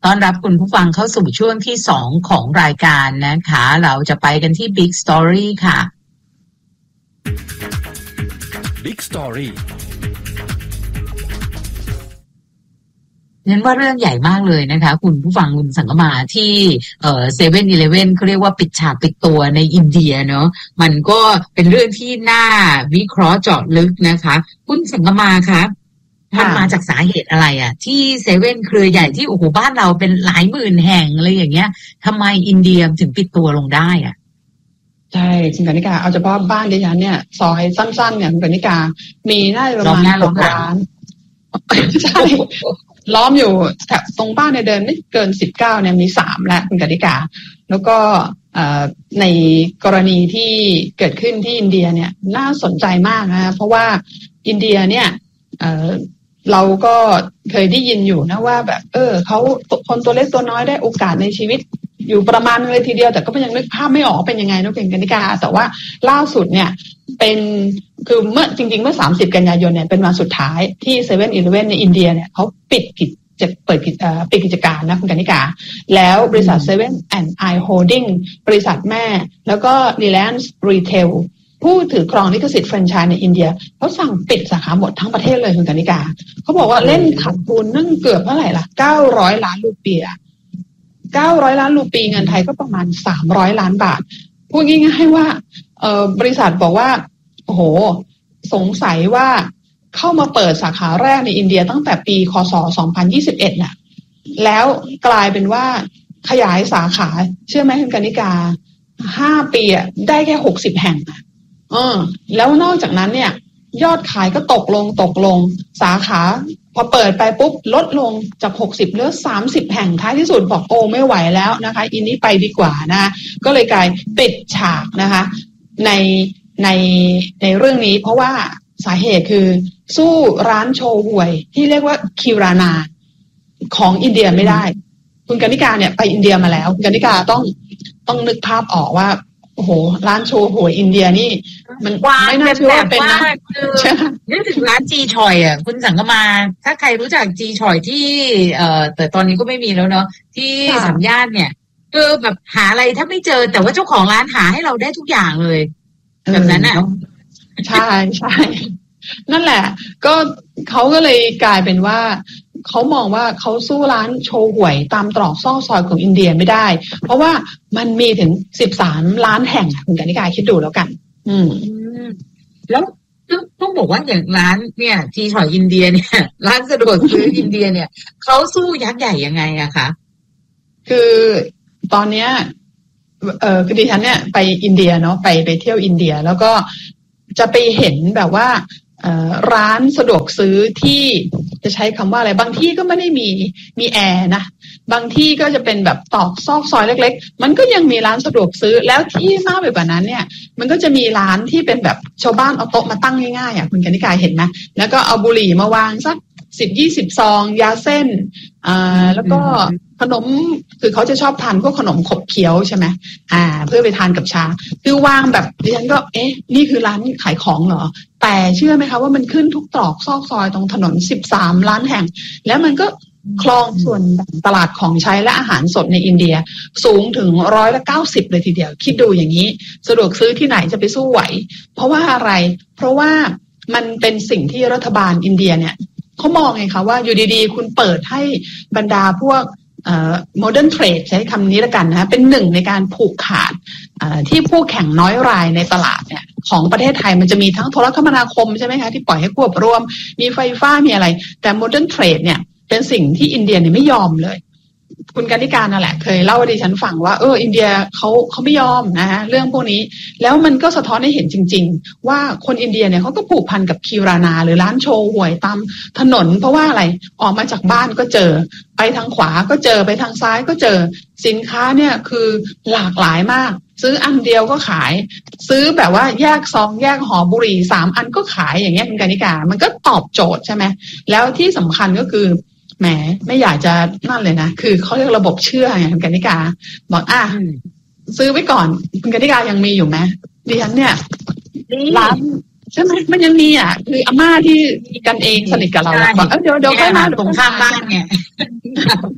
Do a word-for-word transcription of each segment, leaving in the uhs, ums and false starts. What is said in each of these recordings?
ต้อนรับคุณผู้ฟังเข้าสู่ช่วงที่สองของรายการนะคะเราจะไปกันที่ Big Story ค่ะ Big Story นั้นว่าเรื่องใหญ่มากเลยนะคะคุณผู้ฟังคุณสังกมาที่เอ่อเซเว่นอีเลฟเว่นเขาเรียกว่าปิดฉากปิดตัวในอินเดียเนาะมันก็เป็นเรื่องที่น่าวิเคราะห์เจาะลึกนะคะคุณสังกมาคะมันมาจากสาเหตุอะไรอ่ะที่เซเว่นเครือใหญ่ที่โอ้โหบ้านเราเป็นหลายหมื่นแห่งเลยอย่างเงี้ยทำไมอินเดียถึงปิดตัวลงได้อ่ะใช่คุณกนิกาเอาเฉพาะบ้านดิฉันเนี่ยซอยสั้นๆเนี่ยคุณกนิกามีน่าจะประมาณหกล้านใช่ล้อมอยู่ตรงบ้านในเดินไม่เกินสิบเก้าเนี่ยมีสามแล้วคุณกนิกาแล้วก็ในกรณีที่เกิดขึ้นที่อินเดียเนี่ยน่าสนใจมากนะเพราะว่าอินเดียเนี่ยเราก็เคยได้ยินอยู่นะว่าแบบเออเขาคนตัวเล็กตัวน้อยได้โอกาสในชีวิตอยู่ประมาณเลยทีเดียวแต่ก็ยังนึกภาพไม่ออกเป็นยังไงนะเป็นกนิกาแต่ว่าล่าสุดเนี่ยเป็นคือเมื่อจริงๆเมื่อสามสิบกันยายนเนี่ยเป็นวันสุดท้ายที่ เซเว่นอีเลฟเว่น ในอินเดียเนี่ยเขาปิดกิจจะเปิดกิจปิดกิจการนะคุณกนิกาแล้วบริษัท เซเว่น แอนด์ ไอ Holding บริษัทแม่แล้วก็ Reliance Retail ผู้ถือครองลิขสิทธิ์แฟรนไชส์ในอินเดียเขาสั่งปิดสาขาหมดทั้งประเทศเลยคุณกนิกาเขาบอกว่าเล่นขาดทุนนั่งเกือบเท่าไหร่ล่ะเก้าร้อยล้านรูปีเก้าร้อยล้านรูปีเงินไทยก็ประมาณสามร้อยล้านบาทพูดง่ายๆว่าเอ่อบริษัทบอกว่าโอ้โหสงสัยว่าเข้ามาเปิดสาขาแรกในอินเดียตั้งแต่ปีคศสองพันยี่สิบเอ็ดน่ะแล้วกลายเป็นว่าขยายสาขาเชื่อไหมคุณกนิกาห้าปีอ่ะได้แค่หกสิบแห่งอ่ะเออแล้วนอกจากนั้นเนี่ยยอดขายก็ตกลงตกลงสาขาพอเปิดไปปุ๊บลดลงจากหกสิบเหลือสามสิบแห่งท้ายที่สุดบอกโอ้ไม่ไหวแล้วนะคะอินนี้ไปดีกว่านะก็เลยกลายปิดฉากนะคะในในในเรื่องนี้เพราะว่าสาเหตุคือสู้ร้านโชห่วยที่เรียกว่าคิรานาของอินเดียไม่ได้คุณกนิกาเนี่ยไปอินเดียมาแล้วคุณกนิกาต้องต้องนึกภาพออกว่าโอ้โหร้านโชห่วยอินเดียนี่มันไม่น่าเชื่อว่าเป็นนะนึกถึงร้านจีชอยอ่ะคุณสังกมาถ้าใครรู้จักจีชอยที่เอ่อแต่ตอนนี้ก็ไม่มีแล้วเนาะที่สามย่านเนี่ยคือแบบหาอะไรถ้าไม่เจอแต่ว่าเจ้าของร้านหาให้เราได้ทุกอย่างเลยแบบนั้นอ่ะใช่ใช่นั่นแหละก็เขาก็เลยกลายเป็นว่าเขามองว่าเขาสู้ร้านโชห่วยตามตรอกซอกซอยของอินเดียไม่ได้เพราะว่ามันมีถึงสิบสามล้านแห่งคุณกนิกาคิดดูแล้วกันอืมแล้วต้องบอกว่าอย่างร้านเนี่ยจีชอยอินเดียเนี่ยร้านสะดวกซื้ออินเดียเนี่ยเขาสู้ยักษ์ใหญ่ยังไงอะคะคือตอนเนี้ยเออคือดิฉันเนี่ยไปอินเดียเนาะไปไปเที่ยวอินเดียแล้วก็จะไปเห็นแบบว่าร้านสะดวกซื้อที่จะใช้คำว่าอะไรบางที่ก็ไม่ได้มีมีแอร์นะบางที่ก็จะเป็นแบบตอกซอกซอยเล็กๆมันก็ยังมีร้านสะดวกซื้อแล้วที่มากไปกว่านั้นเนี่ยมันก็จะมีร้านที่เป็นแบบชาวบ้านเอาโต๊ะมาตั้งง่ายๆอ่ะคุณกนิกาเห็นไหมแล้วก็เอาบุหรี่มาวางสักสิบยี่สิบซองยาเส้นอ่าแล้วก็ขนมคือเขาจะชอบทานพวกขนมขบเคี้ยวใช่ไหมอ่าเพื่อไปทานกับชาคือวางแบบดิฉันก็เอ๊ะนี่คือร้านขายของเหรอแต่เชื่อไหมคะว่ามันขึ้นทุกตรอกซอกซอยตรงถนนสิบสามล้านแห่งแล้วมันก็ครองส่วนตลาดของใช้และอาหารสดในอินเดียสูงถึงร้อยละเก้าสิบเลยทีเดียวคิดดูอย่างนี้สะดวกซื้อที่ไหนจะไปสู้ไหวเพราะว่าอะไรเพราะว่ามันเป็นสิ่งที่รัฐบาลอินเดียเนี่ยเขามองไงคะว่าอยู่ดีๆคุณเปิดให้บรรดาพวกเอ่อ modern trade ใช้คำนี้ละกันนะเป็นหนึ่งในการผูกขาดที่ผู้แข่งน้อยรายในตลาดเนี่ยของประเทศไทยมันจะมีทั้งโทรคมนาคมใช่ไหมคะที่ปล่อยให้ควบรวมมีไฟฟ้ามีอะไรแต่ modern trade เนี่ยเป็นสิ่งที่อินเดียเนี่ยไม่ยอมเลยคุณกนิกานั่นแหละเคยเล่าให้ดิฉันฟังว่าเอออินเดียเขาเขาไม่ยอมนะฮะเรื่องพวกนี้แล้วมันก็สะท้อนให้เห็นจริงๆว่าคนอินเดียเนี่ยเขาก็ผูกพันกับคิรานาหรือร้านโชห่วยตามถนนเพราะว่าอะไรออกมาจากบ้านก็เจอไปทางขวาก็เจอไปทางซ้ายก็เจอสินค้าเนี่ยคือหลากหลายมากซื้ออันเดียวก็ขายซื้อแบบว่าแยกซองแยกห่อบุหรี่สามอันก็ขายอย่างเงี้ยคุณกนิกามันก็ตอบโจทย์ใช่ไหมแล้วที่สำคัญก็คือแหมไม่อยากจะนั่นเลยนะคือเขาเรียกระบบเชื่อไงคุณกนิกาบอกอ่ะซื้อไว้ก่อนคุณกนิกายังมีอยู่ไหมดิฉันเนี่ยร้านใช่ไหมมันยังมีอ่ะคืออาม่าที่กันเองสนิทกับเราบอกเออเดี๋ยวเดี๋ยวค่อยมาตรงข้ามบ้านไง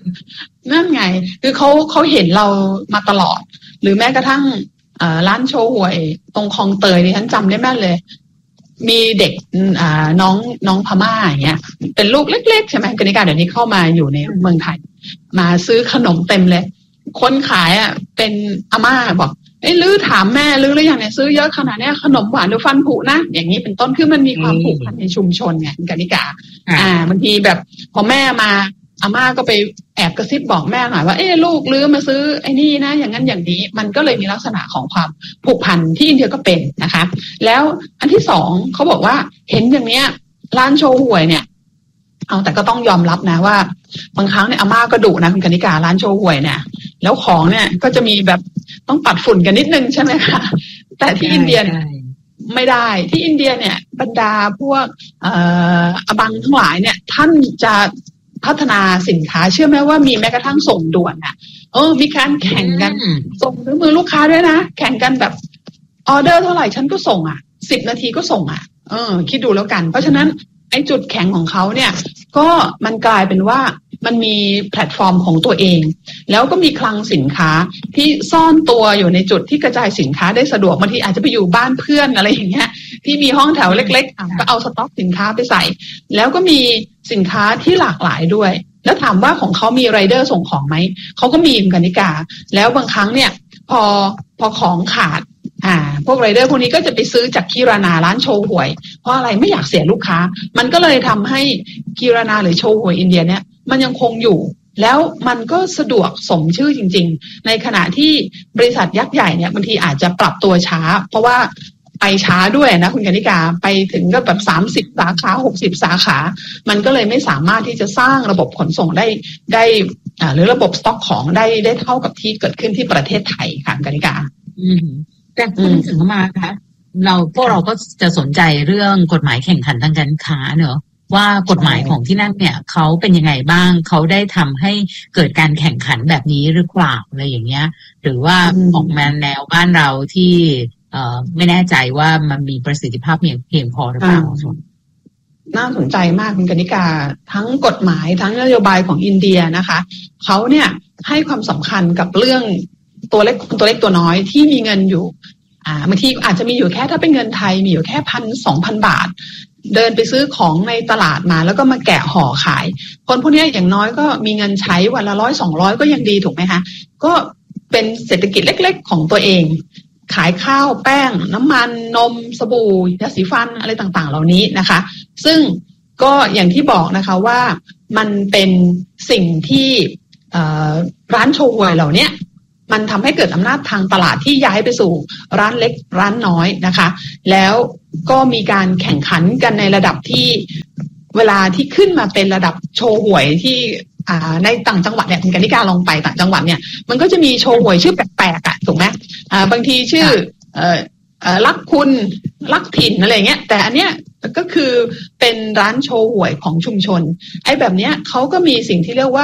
นั่นไงคือเขาเขาเห็นเรามาตลอดหรือแม้กระทั่งร้านโชว์หวยตรงคลองเตยดิฉันจำได้แม่นเลยมีเด็กอ่าน้องน้องพม่าอย่างเงี้ยเป็นลูกเล็กๆใช่ไหมกนิการเดี๋ยวนี้เข้ามาอยู่ในเมืองไทยมาซื้อขนมเต็มเลยคนขายอ่ะเป็นอาม่าบอกไอ้ลื้อถามแม่ลื้อหรือยังเนี่ยซื้อเยอะขนาดนี้ขนมหวานหรือฟันผุนะอย่างนี้เป็นต้นคือมันมีความผูกพันในชุมชนไงกนิกาอ่าบางทีแบบพอแม่มาอาม่าก็ไปแอบกระซิบบอกแม่หน่อยว่าเอ้ลูกลื้อมาซื้อไอ้นี่นะอย่างนั้นอย่างนี้มันก็เลยมีลักษณะของความผูกพันที่อินเดียก็เป็นนะคะแล้วอันที่สองเขาบอกว่าเห็นอย่างเนี้ยร้านโชว์หวยเนี่ยเอาแต่ก็ต้องยอมรับนะว่าบางครั้งเนี่ยอาม่าก็ดุนะคุณกนิการร้านโชว์หวยเนี่ยแล้วของเนี่ยก็จะมีแบบต้องปัดฝุ่นกันนิดนึงใช่ไหมคะแต่ที่อินเดียไม่ได้ที่อินเดียเนี่ยบรรดาพวกเอ่ออบังทั้งหลายเนี่ยท่านจะพัฒนาสินค้าเชื่อไหมว่ามีแม้กระทั่งส่งด่วนอ่ะเออมีการแข่งกันส่งถึงมือลูกค้าด้วยนะแข่งกันแบบออเดอร์เท่าไหร่ฉันก็ส่งอ่ะสิบนาทีก็ส่งอ่ะเออคิดดูแล้วกันเพราะฉะนั้นไอ้จุดแข็งของเขาเนี่ยก็มันกลายเป็นว่ามันมีแพลตฟอร์มของตัวเองแล้วก็มีคลังสินค้าที่ซ่อนตัวอยู่ในจุดที่กระจายสินค้าได้สะดวกบางทีอาจจะไปอยู่บ้านเพื่อนอะไรอย่างเงี้ยที่มีห้องแถวเล็กๆก็เอาสต็อกสินค้าไปใส่แล้วก็มีสินค้าที่หลากหลายด้วยแล้วถามว่าของเขามีไรเดอร์ส่งของไหมเขาก็มีเหมือนกันนิกาแล้วบางครั้งเนี่ยพอพอของขาดอ่าพวกไรเดอร์พวกนี้ก็จะไปซื้อจากคิรานาร้านโชว์หวยเพราะอะไรไม่อยากเสียลูกค้ามันก็เลยทำให้คิรานาหรือโชว์หวยอินเดียเนี่ยมันยังคงอยู่แล้วมันก็สะดวกสมชื่อจริงๆในขณะที่บริษัทยักษ์ใหญ่เนี่ยบางทีอาจจะปรับตัวช้าเพราะว่าไปช้าด้วยนะคุณกนิกาไปถึงก็แบบสามสิบสาขาหกสิบสาขามันก็เลยไม่สามารถที่จะสร้างระบบขนส่งได้ได้อ่าหรือระบบสต็อกของได้ได้เท่ากับที่เกิดขึ้นที่ประเทศไทยค่ะกนิกาอืมแต่คุณถึงมาคะเราพวกเราก็จะสนใจเรื่องกฎหมายแข่งขันทางการค้าเนอะว่ากฎหมายของที่นั่นเนี่ยเขาเป็นยังไงบ้างเขาได้ทำให้เกิดการแข่งขันแบบนี้หรือเปล่าอะไรอย่างเงี้ยหรือว่าออกมาแนวบ้านเราที่เอ่อไม่แน่ใจว่ามันมีประสิทธิภาพเพียงเพียงพอหรือเปล่าน่าสนใจมากคุณกนิกาทั้งกฎหมายทั้งนโยบายของอินเดียนะคะเขาเนี่ยให้ความสำคัญกับเรื่องตัวเล็กตัวเล็กตัวน้อยที่มีเงินอยู่อ่าบางทีอาจจะมีอยู่แค่ถ้าเป็นเงินไทยมีอยู่แค่พันสองพันบาทเดินไปซื้อของในตลาดมาแล้วก็มาแกะห่อขายคนพวกนี้อย่างน้อยก็มีเงินใช้วันละร้อยสองร้อยก็ยังดีถูกไหมคะก็เป็นเศรษฐกิจเล็กๆของตัวเองขายข้าวแป้งน้ำมันนมสบู่ยาสีฟันอะไรต่างๆเหล่านี้นะคะซึ่งก็อย่างที่บอกนะคะว่ามันเป็นสิ่งที่ร้านโชว์หวยเหล่านี้มันทำให้เกิดอำนาจทางตลาดที่ย้ายไปสู่ร้านเล็กร้านน้อยนะคะแล้วก็มีการแข่งขันกันในระดับที่เวลาที่ขึ้นมาเป็นระดับโชว์หวยที่ในต่างจังหวัดเนี่ยคุณกนิกาลองไปต่างจังหวัดเนี่ยมันก็จะมีโชว์หวยชื่อแปลกๆอ่ะถูกไหมบางทีชื่อรักคุณรักถิ่นอะไรเงี้ยแต่อันเนี้ยก็คือเป็นร้านโชว์หวยของชุมชนไอ้แบบเนี้ยเขาก็มีสิ่งที่เรียกว่า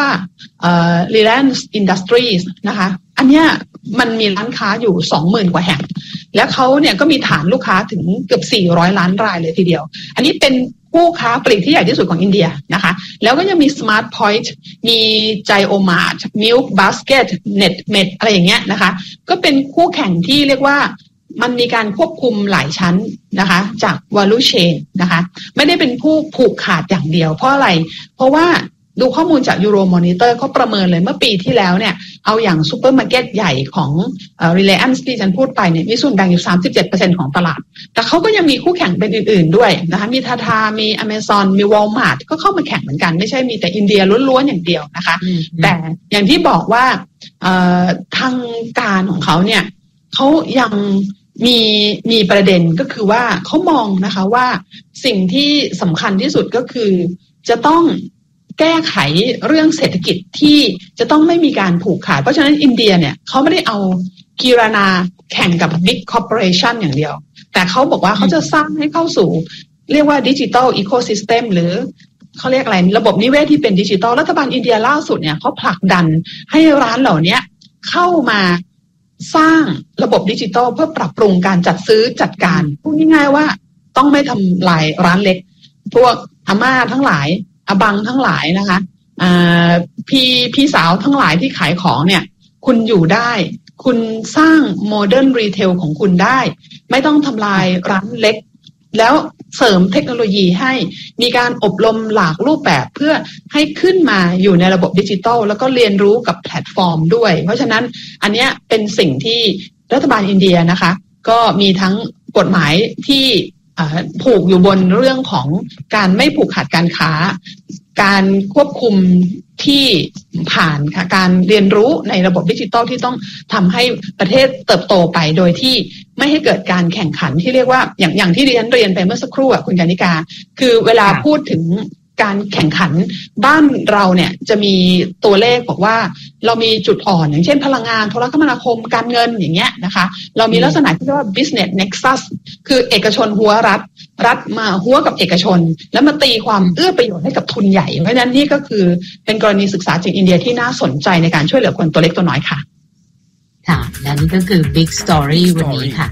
Reliance Industries นะคะอันเนี้ยมันมีร้านค้าอยู่สองหมื่นกว่าแห่งแล้วเขาเนี่ยก็มีฐานลูกค้าถึงเกือบสี่ร้อยล้านรายเลยทีเดียวอันนี้เป็นผู้ค้าปลีกที่ใหญ่ที่สุดของอินเดียนะคะแล้วก็ยังมี Smart Point มี Giomart Milk Basket Netmed อะไรอย่างเงี้ยนะคะก็เป็นคู่แข่งที่เรียกว่ามันมีการควบคุมหลายชั้นนะคะจาก value chain นะคะไม่ได้เป็นผู้ผูกขาดอย่างเดียวเพราะอะไรเพราะว่าดูข้อมูลจาก Euromonitor เขาประเมินเลยเมื่อปีที่แล้วเนี่ยเอาอย่างซูเปอร์มาร์เก็ตใหญ่ของ uh, Reliance ที่ฉันพูดไปเนี่ยมีส่วนแบ่งอยู่ สามสิบเจ็ดเปอร์เซ็นต์ ของตลาดแต่เขาก็ยังมีคู่แข่งเป็นอื่นๆด้วยนะคะมี Tata มี Amazon มี Walmart ก็เข้ามาแข่งเหมือนกันไม่ใช่มีแต่อินเดียล้วนๆอย่างเดียวนะคะแต่อย่างที่บอกว่าทางการของเขาเนี่ยเขายังมีมีประเด็นก็คือว่าเขามองนะคะว่าสิ่งที่สำคัญที่สุดก็คือจะต้องแก้ไขเรื่องเศรษฐกิจที่จะต้องไม่มีการผูกขาดเพราะฉะนั้นอินเดียเนี่ยเขาไม่ได้เอากีรานาแข่งกับ Big Corporation อย่างเดียวแต่เขาบอกว่าเขาจะสร้างให้เข้าสู่เรียกว่าดิจิทัลอีโคซิสเต็มหรือเขาเรียกอะไรระบบนิเวศที่เป็นดิจิทัลรัฐบาลอินเดียล่าสุดเนี่ยเขาผลักดันให้ร้านเหล่านี้เข้ามาสร้างระบบดิจิทัลเพื่อปรับปรุงการจัดซื้อจัดการพูดง่ายๆว่าต้องไม่ทำลายร้านเล็กพวกอาม่าทั้งหลายอบังทั้งหลายนะคะอ่าพี่พี่สาวทั้งหลายที่ขายของเนี่ยคุณอยู่ได้คุณสร้างโมเดิร์นรีเทลของคุณได้ไม่ต้องทำลายร้านเล็กแล้วเสริมเทคโนโลยีให้มีการอบรมหลากรูปแบบเพื่อให้ขึ้นมาอยู่ในระบบดิจิทัลแล้วก็เรียนรู้กับแพลตฟอร์มด้วยเพราะฉะนั้นอันเนี้ยเป็นสิ่งที่รัฐบาลอินเดียนะคะก็มีทั้งกฎหมายที่ผูกอยู่บนเรื่องของการไม่ผูกขาดการค้าการควบคุมที่ผ่านค่ะการเรียนรู้ในระบบดิจิทัลที่ต้องทำให้ประเทศเติบโตไปโดยที่ไม่ให้เกิดการแข่งขันที่เรียกว่าอย่างอย่างที่ดิฉันเรียนไปเมื่อสักครู่อ่ะคุณกนิกาคือเวลาพูดถึงการแข่งขันบ้านเราเนี่ยจะมีตัวเลขบอกว่าเรามีจุดอ่อนอย่างเช่นพลังงานโทรคมนาคมการเงินอย่างเงี้ยนะคะเรามีลักษณะที่เรียกว่า business nexus คือเอกชนหัวรัฐรัฐมาหัวกับเอกชนแล้วมาตีความเอื้อประโยชน์ให้กับทุนใหญ่เพราะฉะนั้นนี่ก็คือเป็นกรณีศึกษาจากอินเดียที่น่าสนใจในการช่วยเหลือคนตัวเล็กตัวน้อยค่ะค่ะและนี่ก็คือ Big Story วันนี้ค่ะ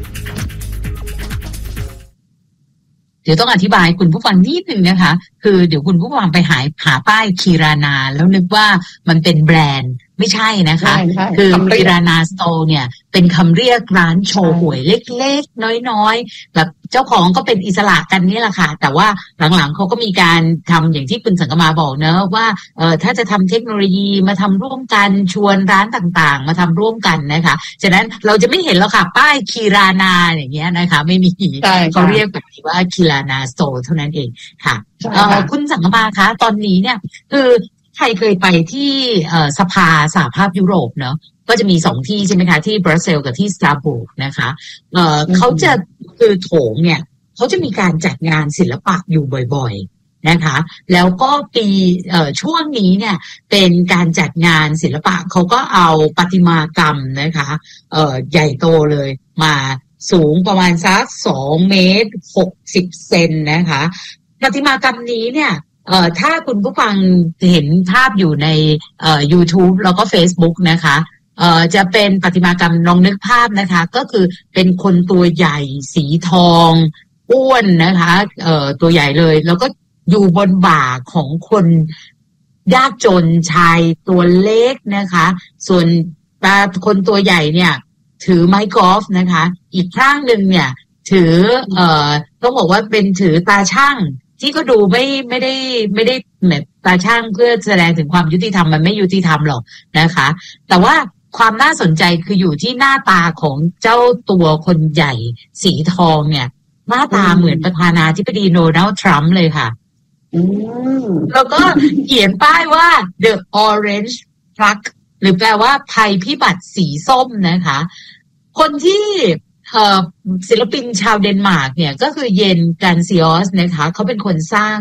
เดี๋ยวต้องอธิบายคุณผู้ฟังนิดนึงนะคะคือเดี๋ยวคุณผู้ฟังไปหาหาป้ายคีรานาแล้วนึกว่ามันเป็นแบรนด์ไม่ใช่นะคะคือคีรานาสโตร์เนี่ยเป็นคำเรียกร้านโชว์หวยเล็กๆน้อยๆแบบเจ้าของก็เป็นอิสระกันนี่แหละค่ะแต่ว่าหลังๆเขาก็มีการทำอย่างที่คุณสังกมาบอกเนอะว่าเออถ้าจะทำเทคโนโลยีมาทำร่วมกันชวนร้านต่างๆมาทำร่วมกันนะคะฉะนั้นเราจะไม่เห็นแล้วค่ะป้ายคีรานาอย่างเงี้ยนะคะไม่มีเขาเรียกแบบว่าคีรานาสโตร์เท่านั้นเองค่ะเออคุณสังกมาคะตอนนี้เนี่ยคือใครเคยไปที่สภาสหภาพยุโรปเนาะก็จะมีสองที่ใช่ไหมคะที่บรัสเซลส์กับที่สตราสบูร์กนะคะเอ่อเขาจะคือโถงเนี่ยเขาจะมีการจัดงานศิลปะอยู่บ่อยๆนะคะแล้วก็ปีเอ่อช่วงนี้เนี่ยเป็นการจัดงานศิลปะเขาก็เอาประติมากรรมนะคะเอ่อใหญ่โตเลยมาสูงประมาณสักสองเมตรหกสิบเซนนะคะประติมากรรมนี้เนี่ยเอ่อถ้าคุณผู้ฟังเห็นภาพอยู่ในเอ่อ YouTube แล้วก็ Facebook นะคะเอ่อจะเป็นประติมากรรมลองนึกภาพนะคะก็คือเป็นคนตัวใหญ่สีทองอ้วนนะคะเอ่อตัวใหญ่เลยแล้วก็อยู่บนบ่าของคนยากจนชายตัวเล็กนะคะส่วนคนตัวใหญ่เนี่ยถือไม้กอล์ฟนะคะอีกข้างหนึ่งเนี่ยถือเอ่อต้องบอกว่าเป็นถือตาช่างที่ก็ดูไม่ไม่ได้ไม่ได้แบบตาช่างเพื่อแสดงถึงความยุติธรรมมันไม่ยุติธรรมหรอกนะคะแต่ว่าความน่าสนใจคืออยู่ที่หน้าตาของเจ้าตัวคนใหญ่สีทองเนี่ยหน้าตาเหมือนประธานาธิบดีโดนัลด์ทรัมป์เลยค่ะแล้วก็เขียนป้ายว่า the orange plug หรือแปลว่าภัยพิบัติสีส้มนะคะคนที่เอ่อศิลปินชาวเดนมาร์กเนี่ยก็คือเยนกันซิออสนะคะเขาเป็นคนสร้าง